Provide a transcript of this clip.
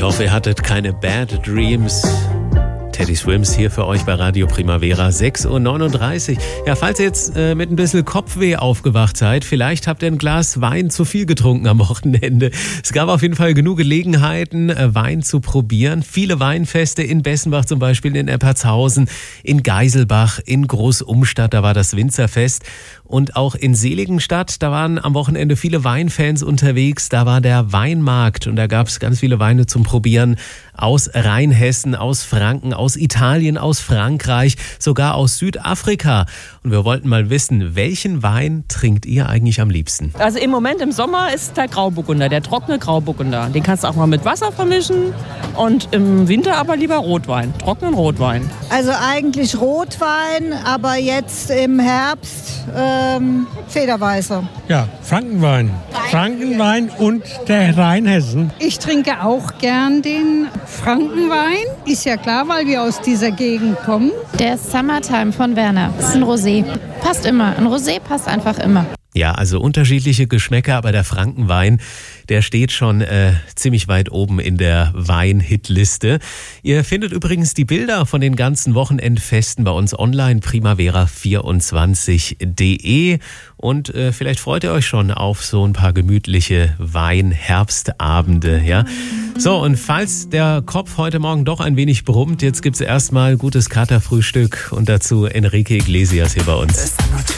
hoffe, ihr hattet keine Bad Dreams. Teddy Swims hier für euch bei Radio Primavera, 6:39 Uhr. Ja, falls ihr jetzt mit ein bisschen Kopfweh aufgewacht seid, vielleicht habt ihr ein Glas Wein zu viel getrunken am Wochenende. Es gab auf jeden Fall genug Gelegenheiten, Wein zu probieren. Viele Weinfeste in Bessenbach zum Beispiel, in Eppertshausen, in Geiselbach, in Großumstadt, da war das Winzerfest. Und auch in Seligenstadt, da waren am Wochenende viele Weinfans unterwegs. Da war der Weinmarkt und da gab es ganz viele Weine zum Probieren aus Rheinhessen, aus Franken, aus Italien, aus Frankreich, sogar aus Südafrika. Und wir wollten mal wissen, welchen Wein trinkt ihr eigentlich am liebsten? Also im Moment im Sommer ist der Grauburgunder, der trockene Grauburgunder. Den kannst du auch mal mit Wasser vermischen und im Winter aber lieber Rotwein, trockenen Rotwein. Also eigentlich Rotwein, aber jetzt im Herbst Federweißer. Ja, Frankenwein. Frankenwein und der Rheinhessen. Ich trinke auch gern den Frankenwein. Ist ja klar, weil wir aus dieser Gegend kommen. Der Summertime von Werner. Das ist ein Rosé. Passt immer. Ein Rosé passt einfach immer. Ja, also unterschiedliche Geschmäcker, aber der Frankenwein, der steht schon ziemlich weit oben in der Wein-Hitliste. Ihr findet übrigens die Bilder von den ganzen Wochenendfesten bei uns online, primavera24.de. Und vielleicht freut ihr euch schon auf so ein paar gemütliche Wein-Herbstabende, ja. So, und falls der Kopf heute Morgen doch ein wenig brummt, jetzt gibt's erstmal gutes Katerfrühstück und dazu Enrique Iglesias hier bei uns.